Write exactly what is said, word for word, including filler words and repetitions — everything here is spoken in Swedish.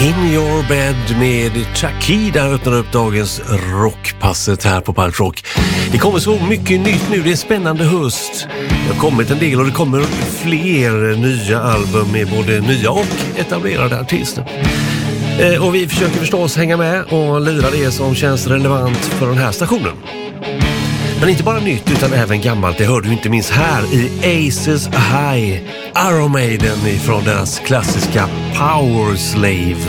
In Your Bed med Takida öppnar upp dagens rockpasset här på Pirate Rock. Det kommer så mycket nytt nu, det är spännande höst. Det har kommit en del och det kommer fler nya album med både nya och etablerade artister. Eh, och vi försöker förstås hänga med och lira det som känns relevant för den här stationen. Men inte bara nytt utan även gammalt, det hörde du inte minst här i Aces High, Iron Maiden från deras klassiska Power Slave.